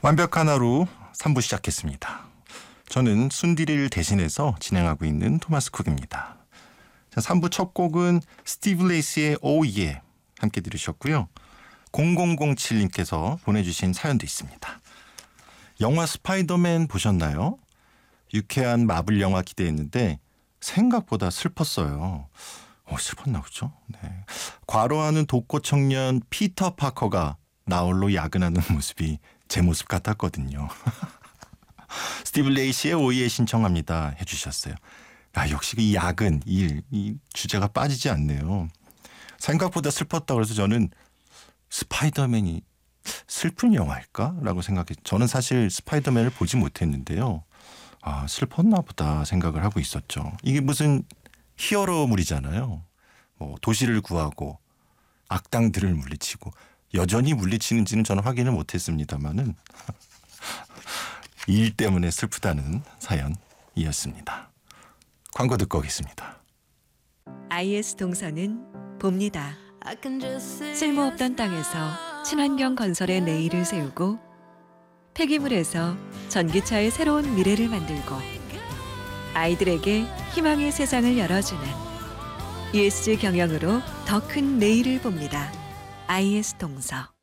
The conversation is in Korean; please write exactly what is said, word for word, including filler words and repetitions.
완벽한 하루 삼 부 시작했습니다. 저는 순디리를 대신해서 진행하고 있는 토마스 쿡입니다. 자, 삼 부 첫 곡은 스티브 레이시의 Oh Yeah 함께 들으셨고요. 공공공칠님께서 보내주신 사연도 있습니다. 영화 스파이더맨 보셨나요? 유쾌한 마블 영화 기대했는데 생각보다 슬펐어요. 어, 슬펐나 보죠? 네. 과로하는 독거 청년 피터 파커가 나홀로 야근하는 모습이 제 모습 같았거든요. 스티브 레이시의 오이에 신청합니다 해주셨어요. 아, 역시 이 야근, 일, 이 주제가 빠지지 않네요. 생각보다 슬펐다고 해서 저는 스파이더맨이 슬픈 영화일까? 라고 생각했. 저는 사실 스파이더맨을 보지 못했는데요. 아, 슬펐나 보다 생각을 하고 있었죠. 이게 무슨 히어로물이잖아요. 뭐 도시를 구하고 악당들을 물리치고 여전히 물리치는지는 저는 확인을 못했습니다만은 일 때문에 슬프다는 사연이었습니다. 광고 듣고 오겠습니다. 아이에스 동서는 봅니다. 쓸모없던 땅에서 친환경 건설의 내일을 세우고 폐기물에서 전기차의 새로운 미래를 만들고 아이들에게 희망의 세상을 열어주는 이에스지 경영으로 더 큰 내일을 봅니다. 아이에스 동서.